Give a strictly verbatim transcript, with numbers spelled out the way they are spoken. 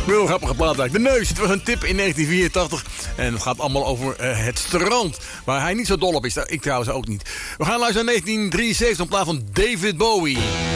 Heel grappige plaat eigenlijk. De Neus, het was een tip in negentien vierentachtig. En het gaat allemaal over uh, het strand. Waar hij niet zo dol op is. Ik trouwens ook niet. We gaan luisteren naar negentien drieënzeventig, een plaat van David Bowie.